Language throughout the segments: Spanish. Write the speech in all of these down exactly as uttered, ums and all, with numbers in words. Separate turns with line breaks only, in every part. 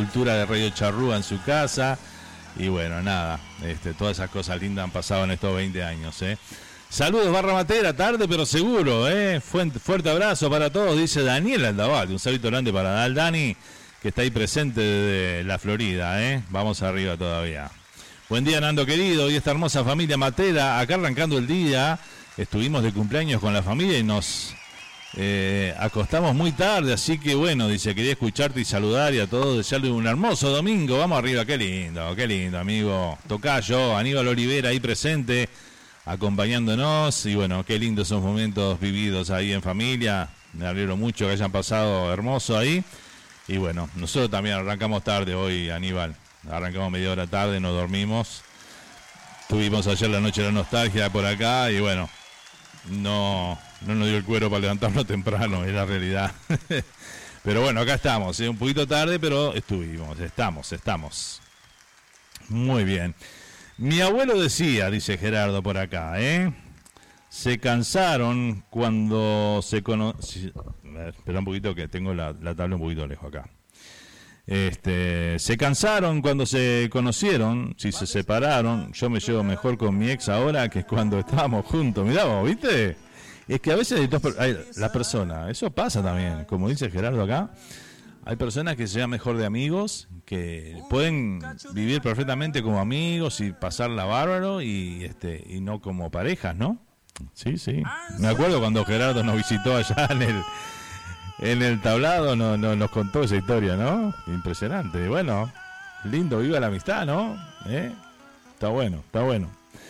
cultura de Radio Charrúa en su casa. Y bueno, nada, este, todas esas cosas lindas han pasado en estos veinte años, ¿eh? Saludos, Barra Matera, tarde pero seguro, ¿eh? Fuerte, fuerte abrazo para todos, dice Daniel Aldaval. Un saludo grande para Dani, que está ahí presente desde la Florida, ¿eh? Vamos arriba todavía. Buen día, Nando querido, y esta hermosa familia Matera, acá arrancando el día. Estuvimos de cumpleaños con la familia y nos eh, acostamos muy tarde, así que bueno, dice, quería escucharte y saludar y a todos desearle un hermoso domingo. Vamos arriba, qué lindo, qué lindo, amigo. Tocayo, Aníbal Olivera ahí presente, acompañándonos, y bueno, qué lindos esos momentos vividos ahí en familia. Me alegro mucho que hayan pasado hermoso ahí. Y bueno, nosotros también arrancamos tarde hoy, Aníbal. Arrancamos media hora tarde, nos dormimos. Tuvimos ayer la noche de la nostalgia por acá y bueno, no, no nos dio el cuero para levantarnos temprano, es la realidad. Pero bueno, acá estamos, ¿eh? Un poquito tarde, pero estuvimos, estamos, estamos. Muy bien. Mi abuelo decía, dice Gerardo por acá, ¿eh? Se cansaron cuando se conocieron. Espera un poquito que tengo la, la tabla un poquito lejos acá. Este, se cansaron cuando se conocieron, si se separaron. Yo me llevo mejor con mi ex ahora que cuando estábamos juntos. Mirá vos, ¿viste? Es que a veces hay dos, hay, la persona, eso pasa también, como dice Gerardo acá. Hay personas que se llevan mejor de amigos, que pueden vivir perfectamente como amigos y pasarla bárbaro y este y no como parejas, ¿no? Sí, sí. Me acuerdo cuando Gerardo nos visitó allá en el en el tablado, no, no, nos contó esa historia, ¿no? Impresionante. Bueno, lindo, viva la amistad, ¿no? ¿Eh? Está bueno, está bueno.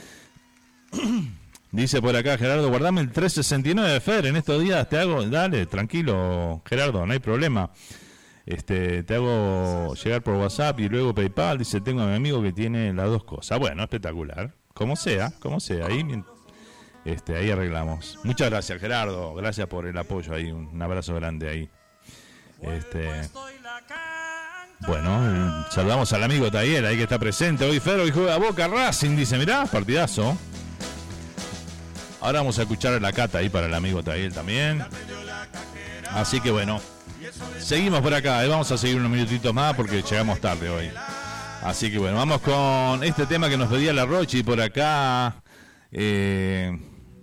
Dice por acá Gerardo, guardame el trescientos sesenta y nueve, Fer, en estos días te hago, dale, tranquilo, Gerardo, no hay problema. Este, te hago llegar por WhatsApp y luego PayPal. Dice, tengo a mi amigo que tiene las dos cosas. Bueno, espectacular. Como sea, como sea. Ahí, este, ahí arreglamos. Muchas gracias, Gerardo. Gracias por el apoyo ahí. Un abrazo grande ahí. Este, bueno, saludamos al amigo Tayel ahí que está presente. Hoy Fer, hoy juega Boca Racing. Dice, mirá, partidazo. Ahora vamos a escuchar a la Cata ahí para el amigo Tayel también. Así que bueno, seguimos por acá, ¿eh? Vamos a seguir unos minutitos más porque llegamos tarde hoy. Así que bueno, vamos con este tema que nos pedía la Rochi por acá. Eh,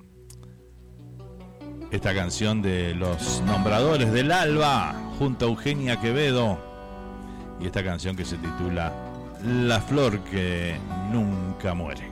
esta canción de Los Nombradores del Alba junto a Eugenia Quevedo. Y esta canción que se titula La Flor que Nunca Muere.